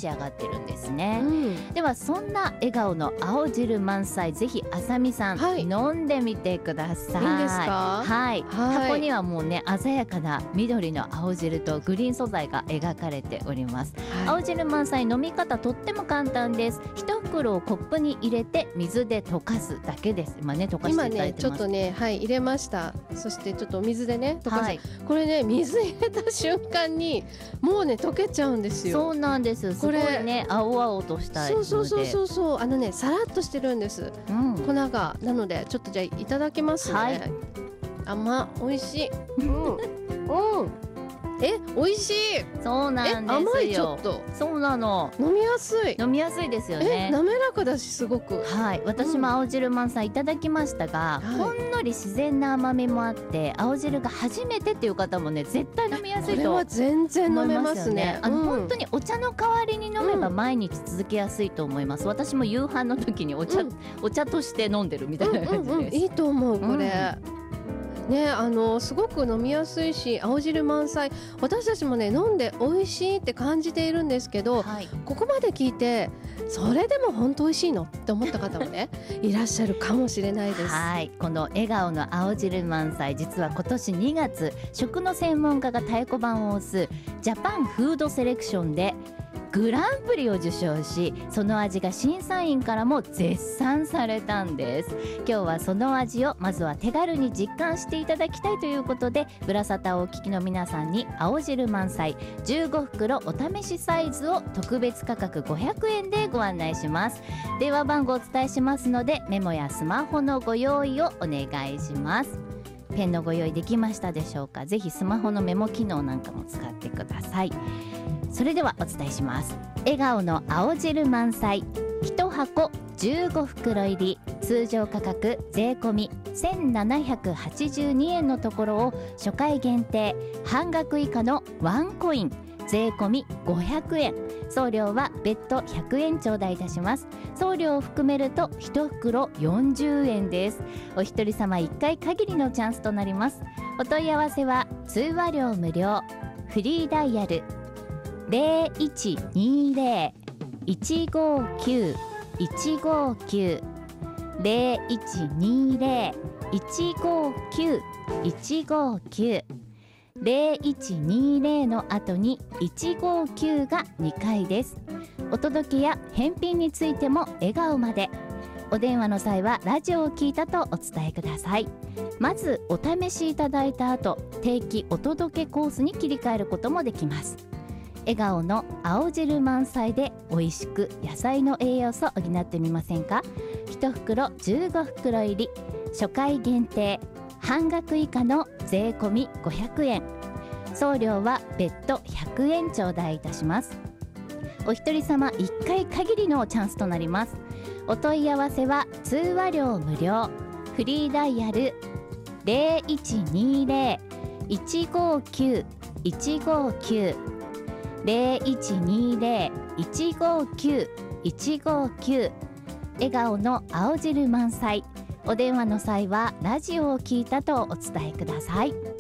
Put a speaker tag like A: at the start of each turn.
A: 仕上がってるんですね、ではそんな笑顔の青汁満載、ぜひあさみさん、飲んでみてください。
B: いいんですか？
A: はい、箱にはもうね鮮やかな緑の青汁とグリーン素材が描かれております、青汁満載飲み方とっても簡単です。一袋をコップに入れて水で溶かすだけです。今ね溶かしていただいてます。
B: 今ねちょっとね、入れました。そしてちょっとお水でね溶かす、これね水入れた瞬間にもうね溶けちゃうんですよ。
A: そうなんです。すごいね青々とした色で、
B: そうねさらっとしてるんです、粉が。なのでちょっとじゃあいただきますね、美味しい、美味しい。
A: そうなんですよ。
B: 甘い、ちょっと。
A: そうなの。
B: 飲みやすい。
A: 飲みやすいですよね。
B: 滑らかだしすごく。
A: はい。私も青汁満載いただきましたが、ほんのり自然な甘みもあって、青汁が初めてっていう方もね絶対飲みやすいと思いますよね。
B: これは全然飲めますね。
A: 本当にお茶の代わりに飲めば毎日続けやすいと思います。私も夕飯の時にお茶として飲んでるみたいな感じです。
B: いいと思うこれ。ね、すごく飲みやすいし青汁満載、私たちもね飲んで美味しいって感じているんですけど、ここまで聞いてそれでも本当美味しいのって思った方もねいらっしゃるかもしれないです。
A: はい、この笑顔の青汁満載、実は今年2月食の専門家が太鼓判を押すジャパンフードセレクションでグランプリを受賞し、その味が審査員からも絶賛されたんです。今日はその味をまずは手軽に実感していただきたいということで、ブラサタをお聞きの皆さんに青汁満載15袋お試しサイズを特別価格500円でご案内します。電話番号をお伝えしますのでメモやスマホのご用意をお願いします。ペンのご用意できましたでしょうか。ぜひスマホのメモ機能なんかも使ってください。それではお伝えします。笑顔の青汁満載1箱15袋入り、通常価格税込み1782円のところを初回限定半額以下のワンコイン税込み500円、送料は別途100円頂戴いたします。送料を含めると1袋40円です。お一人様1回限りのチャンスとなります。お問い合わせは通話料無料、フリーダイヤル0120-159-159 0120-159-159 0120の後に159が2回です。お届けや返品についても笑顔まで。お電話の際はラジオを聞いたとお伝えください。まずお試しいただいた後、定期お届けコースに切り替えることもできます。笑顔の青汁満載で美味しく野菜の栄養素を補ってみませんか。1袋15袋入り、初回限定半額以下の税込み500円、送料は別途100円頂戴いたします。お一人様1回限りのチャンスとなります。お問い合わせは通話料無料、フリーダイヤル 0120-159-159 0120-159-159 笑顔の青汁満載。お電話の際はラジオを聞いたとお伝えください。